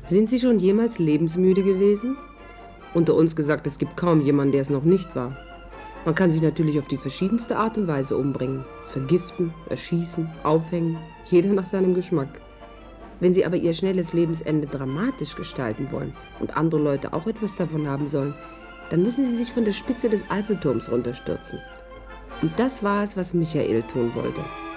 Sind Sie schon jemals lebensmüde gewesen? Unter uns gesagt, es gibt kaum jemanden, der es noch nicht war. Man kann sich natürlich auf die verschiedenste Art und Weise umbringen. Vergiften, erschießen, aufhängen, jeder nach seinem Geschmack. Wenn Sie aber Ihr schnelles Lebensende dramatisch gestalten wollen und andere Leute auch etwas davon haben sollen, dann müssen Sie sich von der Spitze des Eiffelturms runterstürzen. Und das war es, was Michael tun wollte.